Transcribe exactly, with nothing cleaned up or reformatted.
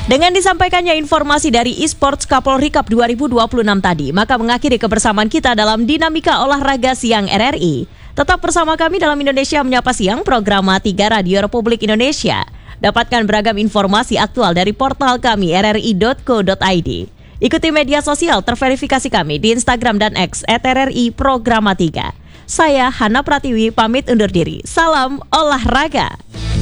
Dengan disampaikannya informasi dari eSports Kapolri Cup dua ribu dua puluh enam tadi, maka mengakhiri kebersamaan kita dalam Dinamika Olahraga Siang R R I. Tetap bersama kami dalam Indonesia Menyapa Siang, program tiga Radio Republik Indonesia. Dapatkan beragam informasi aktual dari portal kami r r i dot co dot i d. Ikuti media sosial terverifikasi kami di Instagram dan X et r r i programa tiga. Saya Hana Pratiwi pamit undur diri. Salam olahraga.